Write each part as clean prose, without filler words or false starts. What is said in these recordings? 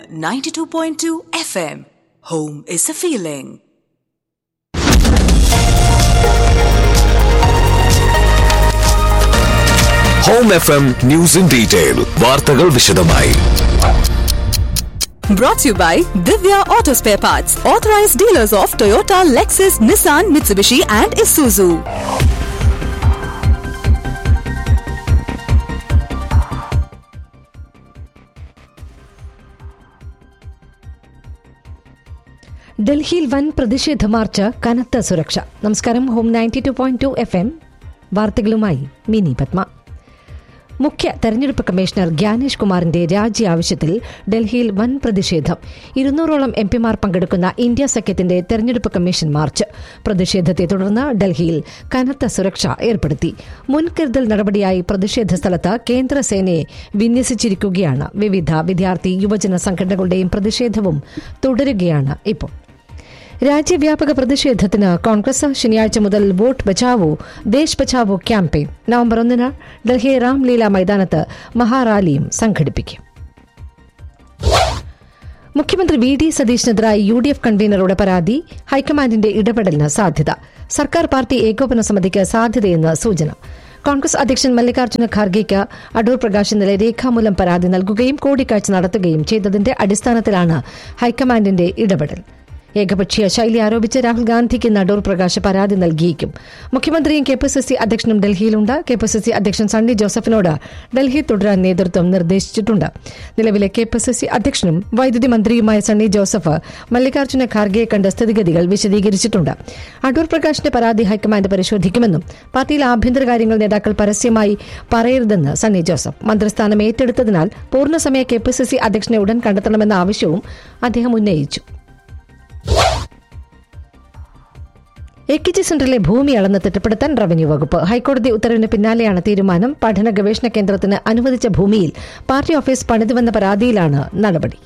92.2 FM. Home is a feeling. Home FM News in Detail. വാർത്തകൾ വിശദമായി. Brought to you by Divya Auto Spare Parts, authorized dealers of Toyota, Lexus, Nissan, Mitsubishi and Isuzu. ഡൽഹിയിൽ വൻ പ്രതിഷേധ March, കനത്ത സുരക്ഷ. നമസ്കാരം. Home 92.2 FM വാർത്തകളുമായി mini Padma. മുഖ്യ തെരഞ്ഞെടുപ്പ് കമ്മീഷണർ ഗ്യാനേഷ് കുമാറിന്റെ രാജി ആവശ്യത്തിൽ ഡൽഹിയിൽ വൻ പ്രതിഷേധം. 200ഓളം എംപിമാർ പങ്കെടുക്കുന്ന ഇന്ത്യ സഖ്യത്തിന്റെ തെരഞ്ഞെടുപ്പ് കമ്മീഷൻ മാർച്ച്. പ്രതിഷേധത്തെ തുടർന്ന് ഡൽഹിയിൽ കനത്ത സുരക്ഷ ഏർപ്പെടുത്തി. മുൻകരുതൽ നടപടിയായി പ്രതിഷേധ സ്ഥലത്ത് കേന്ദ്രസേനയെ വിന്യസിച്ചിരിക്കുകയാണ്. വിവിധ വിദ്യാർത്ഥി യുവജന സംഘടനകളുടെയും പ്രതിഷേധവും തുടരുകയാണ് ഇപ്പോൾ. രാജ്യവ്യാപക പ്രതിഷേധത്തിന് കോൺഗ്രസ് ശനിയാഴ്ച മുതൽ വോട്ട് ബച്ചാവോ ദേശ് ബച്ചാവോ ക്യാമ്പയിൻ. നവംബർ 1 ഡൽഹി രാംലീല മൈതാനത്ത് മഹാറാലിയും സംഘടിപ്പിക്കും. മുഖ്യമന്ത്രി വി ഡി സതീശനെതിരായി UDF കൺവീനറുടെ പരാതി ഹൈക്കമാൻഡിന്റെ ഇടപെടലിന് സാധ്യത. സർക്കാർ പാർട്ടി ഏകോപന സമിതിക്ക് സാധ്യതയെന്ന് സൂചന. കോൺഗ്രസ് അധ്യക്ഷൻ മല്ലികാർജ്ജുന ഖാർഗെയ്ക്ക് അടൂർ പ്രകാശ് ഇന്നലെ രേഖാമൂലം പരാതി നൽകുകയും കൂടിക്കാഴ്ച നടത്തുകയും ചെയ്തതിന്റെ അടിസ്ഥാനത്തിലാണ് ഹൈക്കമാൻഡിന്റെ ഇടപെടൽ. ഏകപക്ഷീയ ശൈലി ആരോപിച്ച് രാഹുൽ ഗാന്ധിക്ക് ഇന്ന് അടൂർ പ്രകാശ് പരാതി നൽകിയേക്കും. മുഖ്യമന്ത്രിയും KPCC അധ്യക്ഷനും ഡൽഹിയിലുണ്ട്. KPCC അധ്യക്ഷൻ സണ്ണി ജോസഫിനോട് ഡൽഹി തുടരാൻ നേതൃത്വം നിർദ്ദേശിച്ചിട്ടുണ്ട്. നിലവിലെ KPCC അധ്യക്ഷനും വൈദ്യുതി മന്ത്രിയുമായ സണ്ണി ജോസഫ് മല്ലികാർജ്ജുന ഖാർഗെയെ കണ്ട് സ്ഥിതിഗതികൾ വിശദീകരിച്ചിട്ടുണ്ട്. അടൂർ പ്രകാശിന്റെ പരാതി ഹൈക്കമാൻഡ് പരിശോധിക്കുമെന്നും പാർട്ടിയിലെ ആഭ്യന്തരകാര്യങ്ങൾ നേതാക്കൾ പരസ്യമായി പറയരുതെന്ന് സണ്ണി ജോസഫ്. മന്ത്രിസ്ഥാനം ഏറ്റെടുത്തതിനാൽ പൂർണ്ണസമയ KPCC അധ്യക്ഷനെ ഉടൻ കണ്ടെത്തണമെന്ന ആവശ്യവും അദ്ദേഹം ഉന്നയിച്ചു. AKG സെന്ററിലെ ഭൂമി അളന്ന് തിട്ടപ്പെടുത്താൻ റവന്യൂ വകുപ്പ്. ഹൈക്കോടതി ഉത്തരവിന് പിന്നാലെയാണ് തീരുമാനം. പഠന ഗവേഷണ കേന്ദ്രത്തിന് അനുവദിച്ച ഭൂമിയിൽ പാർട്ടി ഓഫീസ് പണിതുവെന്ന പരാതിയിലാണ് നടപടി.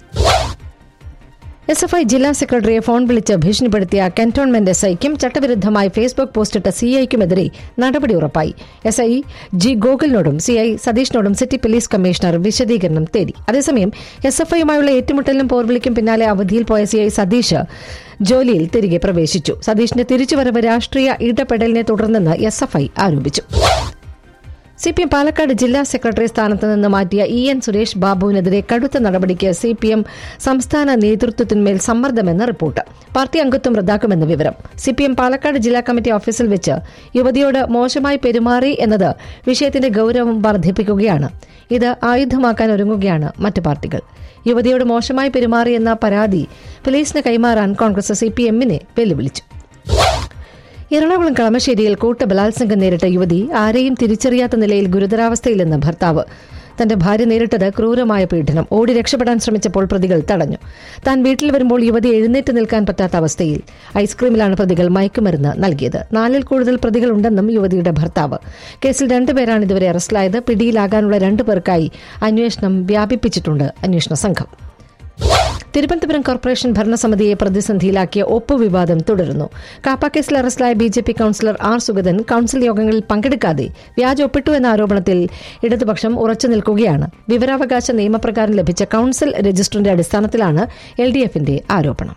SFI ജില്ലാ സെക്രട്ടറിയെ ഫോൺ വിളിച്ച് ഭീഷണിപ്പെടുത്തിയ കന്റോൺമെന്റ് SIക്കും ചട്ടവിരുദ്ധമായി ഫേസ്ബുക്ക് പോസ്റ്റിട്ട CIക്കുമെതിരെ നടപടി ഉറപ്പായി. SI G ഗോകുലിനോടും CI സതീഷിനോടും city police commissioner വിശദീകരണം തേടി. അതേസമയം SFIയുമായുള്ള ഏറ്റുമുട്ടലിനും പോർവിളിക്കും പിന്നാലെ അവധിയിൽ പോയ CI സതീഷ് ജോലിയിൽ തിരികെ പ്രവേശിച്ചു. സതീഷിന്റെ തിരിച്ചുവരവ് രാഷ്ട്രീയ ഇടപെടലിനെ തുടർന്നെന്ന് SFI ആരോപിച്ചു. CPM പാലക്കാട് ജില്ലാ സെക്രട്ടറി സ്ഥാനത്ത് നിന്ന് മാറ്റിയ EN സുരേഷ് ബാബുവിനെതിരെ കടുത്ത നടപടിക്ക് CPM സംസ്ഥാന നേതൃത്വത്തിന്മേൽ സമ്മർദ്ദമെന്ന് റിപ്പോർട്ട്. പാർട്ടി അംഗത്വം റദ്ദാക്കുമെന്ന് വിവരം. CPM പാലക്കാട് ജില്ലാ കമ്മിറ്റി ഓഫീസിൽ വെച്ച് യുവതിയോട് മോശമായി പെരുമാറി എന്നത് വിഷയത്തിന്റെ ഗൌരവം വർദ്ധിപ്പിക്കുകയാണ്. ഇത് ആയുധമാക്കാൻ ഒരുങ്ങുകയാണ് മറ്റ് പാർട്ടികൾ. യുവതിയോട് മോശമായി പെരുമാറിയെന്ന പരാതി പോലീസിന് കൈമാറാൻ കോൺഗ്രസ് CPMനെ വെല്ലുവിളിച്ചു. എറണാകുളം കളമശ്ശേരിയിൽ കൂട്ടബലാത്സംഗം നേരിട്ട യുവതി ആരെയും തിരിച്ചറിയാത്ത നിലയിൽ ഗുരുതരാവസ്ഥയിലെന്ന് ഭർത്താവ്. തന്റെ ഭാര്യ നേരിട്ടത് ക്രൂരമായ പീഡനം. ഓടി രക്ഷപ്പെടാൻ ശ്രമിച്ചപ്പോൾ പ്രതികൾ തടഞ്ഞു. താൻ വീട്ടിൽ വരുമ്പോൾ യുവതി എഴുന്നേറ്റ് നിൽക്കാൻ പറ്റാത്ത അവസ്ഥയിൽ. ഐസ്ക്രീമിലാണ് പ്രതികൾ മയക്കുമരുന്ന് നൽകിയത്. 4ൽ കൂടുതൽ പ്രതികളുണ്ടെന്നും യുവതിയുടെ ഭർത്താവ്. കേസിൽ 2 പേരാണ് ഇതുവരെ അറസ്റ്റിലായത്. പിടിയിലാകാനുള്ള 2 പേർക്കായി അന്വേഷണം വ്യാപിപ്പിച്ചിട്ടുണ്ട് അന്വേഷണ സംഘം. തിരുവനന്തപുരം കോർപ്പറേഷൻ ഭരണസമിതിയെ പ്രതിസന്ധിയിലാക്കിയ ഒപ്പ് വിവാദം തുടരുന്നു. കാപ്പ കേസിൽ അറസ്റ്റിലായ BJP councillor R Sugathan council യോഗങ്ങളിൽ പങ്കെടുക്കാതെ വ്യാജ ഒപ്പിട്ടു എന്ന ആരോപണത്തിൽ ഇടതുപക്ഷം ഉറച്ചു നിൽക്കുകയാണ്. വിവരാവകാശ നിയമപ്രകാരം ലഭിച്ച കൌൺസിൽ രജിസ്റ്ററിന്റെ അടിസ്ഥാനത്തിലാണ് LDFന്റെ ആരോപണം.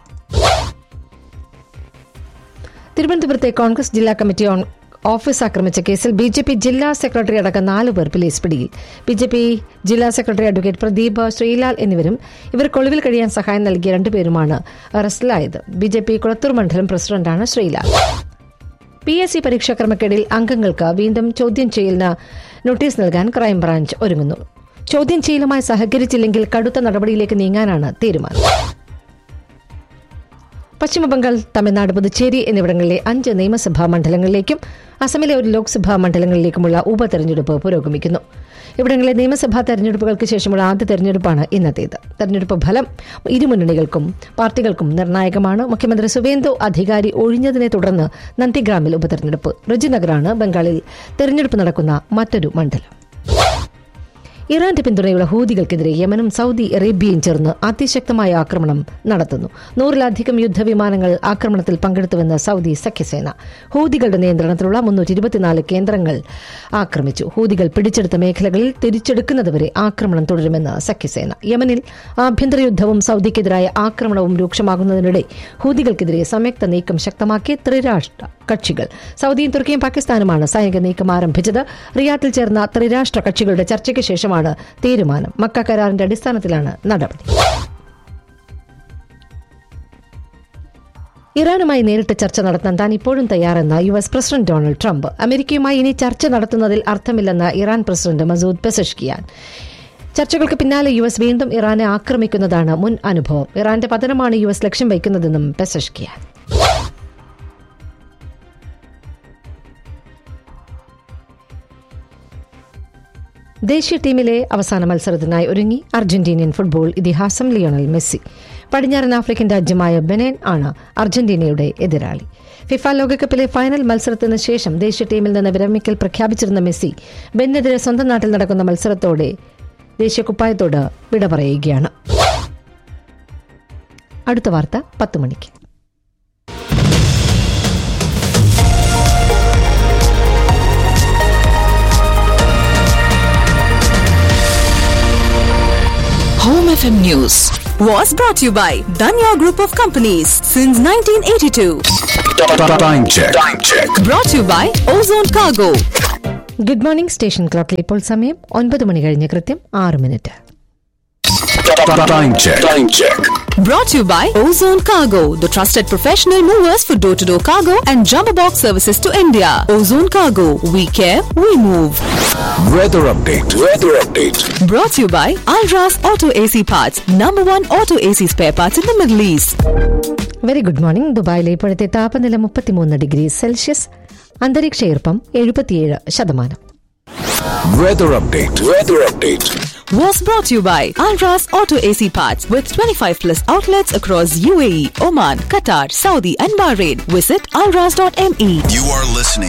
തിരുവനന്തപുരത്തെ കോൺഗ്രസ് ജില്ലാ കമ്മിറ്റി ഓഫീസ് ആക്രമിച്ച കേസിൽ BJP ജില്ലാ സെക്രട്ടറി അടക്കം 4 പേർ പോലീസ് പിടിയിൽ. BJP ജില്ലാ സെക്രട്ടറി അഡ്വക്കേറ്റ് പ്രദീപ്, ശ്രീലാൽ എന്നിവരും ഇവർക്ക് ഒളിവിൽ കഴിയാൻ സഹായം നൽകിയ 2 പേരുമാണ് അറസ്റ്റിലായത്. BJP കുളത്തൂർ മണ്ഡലം പ്രസിഡന്റാണ് ശ്രീലാൽ. PSC പരീക്ഷാ ക്രമക്കേടിൽ അംഗങ്ങൾക്ക് വീണ്ടും ചോദ്യം ചെയ്യലിന് നോട്ടീസ് നൽകാൻ ക്രൈംബ്രാഞ്ച് ഒരുങ്ങുന്നു. ചോദ്യം ചെയ്യലുമായി സഹകരിച്ചില്ലെങ്കിൽ കടുത്ത നടപടിയിലേക്ക് നീങ്ങാനാണ് തീരുമാനം. പശ്ചിമബംഗാൾ, തമിഴ്നാട്, പുതുച്ചേരി എന്നിവിടങ്ങളിലെ 5 നിയമസഭാ മണ്ഡലങ്ങളിലേക്കും അസമിലെ 1 ലോക്സഭാ മണ്ഡലങ്ങളിലേക്കുമുള്ള ഉപതെരഞ്ഞെടുപ്പ് പുരോഗമിക്കുന്നു. ഇവിടങ്ങളിലെ നിയമസഭാ തെരഞ്ഞെടുപ്പുകൾക്ക് ശേഷമുള്ള ആദ്യ തെരഞ്ഞെടുപ്പാണ് ഇന്നത്തേത്. തെരഞ്ഞെടുപ്പ് ഫലം ഇരുമുന്നണികൾക്കും പാർട്ടികൾക്കും നിർണായകമാണ്. മുഖ്യമന്ത്രി സുവേന്ദു അധികാരി ഒഴിഞ്ഞതിനെ തുടർന്ന് നന്ദിഗ്രാമിൽ ഉപതെരഞ്ഞെടുപ്പ്. റുജിനഗറാണ് ബംഗാളിൽ തെരഞ്ഞെടുപ്പ് നടക്കുന്ന മറ്റൊരു മണ്ഡലം. ഇറാന്റെ പിന്തുണയുള്ള ഹൂതികൾക്കെതിരെ യമനും സൗദി അറേബ്യയും ചേർന്ന് അതിശക്തമായ ആക്രമണം നടത്തുന്നു. 100-ലധികം യുദ്ധവിമാനങ്ങൾ ആക്രമണത്തിൽ പങ്കെടുത്തുവെന്ന് സൗദി സഖ്യസേന. ഹൂതികളുടെ നിയന്ത്രണത്തിലുള്ള 324 കേന്ദ്രങ്ങൾ ആക്രമിച്ചു. ഹൂതികൾ പിടിച്ചെടുത്ത മേഖലകളിൽ തിരിച്ചെടുക്കുന്നതുവരെ ആക്രമണം തുടരുമെന്ന് സഖ്യസേന. യമനിൽ ആഭ്യന്തര യുദ്ധവും സൗദിക്കെതിരായ ആക്രമണവും രൂക്ഷമാകുന്നതിനിടെ ഹൂതികൾക്കെതിരെ സംയുക്ത നീക്കം ശക്തമാക്കിയ ത്രിരാഷ്ട്ര കക്ഷികൾ. സൗദിയും തുർക്കിയും പാകിസ്ഥാനുമാണ് സൈനിക നീക്കം ആരംഭിച്ചത്. റിയാദിൽ ചേർന്ന ത്രിരാഷ്ട്ര കക്ഷികളുടെ ചർച്ചയ്ക്ക് ശേഷമാണ് തീരുമാനം. മക്ക കരാറിന്റെ അടിസ്ഥാനത്തിലാണ് നടപടി. ഇറാനുമായി നേരിട്ട് ചർച്ച നടത്താൻ താൻ ഇപ്പോഴും തയ്യാറെന്ന് US പ്രസിഡന്റ് ഡൊണാൾഡ് ട്രംപ്. അമേരിക്കയുമായി ഇനി ചർച്ച നടത്തുന്നതിൽ അർത്ഥമില്ലെന്ന് ഇറാൻ പ്രസിഡന്റ് മസൂദ് പെസഷ്കിയാൻ. ചർച്ചകൾക്ക് പിന്നാലെ US വീണ്ടും ഇറാനെ ആക്രമിക്കുന്നതാണ് മുൻ അനുഭവം. ഇറാന്റെ പതനമാണ് US ലക്ഷ്യം വയ്ക്കുന്നതെന്നും പെസഷ്കിയാൻ. ദേശീയ ടീമിലെ അവസാന മത്സരത്തിനായി ഒരുങ്ങി അർജന്റീനിയൻ ഫുട്ബോൾ ഇതിഹാസം ലിയോണൽ മെസ്സി. പടിഞ്ഞാറൻ ആഫ്രിക്കൻ രാജ്യമായ ബെനിൻ ആണ് അർജന്റീനയുടെ എതിരാളി. ഫിഫ ലോകകപ്പിലെ ഫൈനൽ മത്സരത്തിന് ശേഷം ദേശീയ ടീമിൽ നിന്ന് വിരമിക്കൽ പ്രഖ്യാപിച്ചിരുന്ന മെസ്സി ബെന്നിനെതിരെ സ്വന്തം നാട്ടിൽ നടക്കുന്ന മത്സരത്തോടെ ദേശീയ കുപ്പായത്തോട് വിട പറയുകയാണ്. അടുത്ത വാർത്ത 10 മണിക്ക്. Home FM News was brought to you by Danya Group of Companies since 1982. Time check. Brought to you by Ozone Cargo. Good morning. Station ക്ലോക്കിൽ ഇപ്പോൾ സമയം 9 മണി കഴിഞ്ഞ് കൃത്യം 6 minute. Time check. Brought to you by Ozone Cargo, the trusted professional movers for door-to-door cargo and jumbo box services to India. Ozone Cargo, we care, we move. Weather update. Brought to you by Alras Auto AC Parts, #1 auto AC spare parts in the Middle East. Very good morning. ദുബായിലെ ഇപ്പോഴത്തെ താപനില 33 degree Celsius. അന്തരീക്ഷ ഈർപ്പം 77%. Weather update. Was brought to you by Alras Auto AC Parts with 25+ outlets across UAE, Oman, Qatar, Saudi and Bahrain. Visit alras.me. You are listening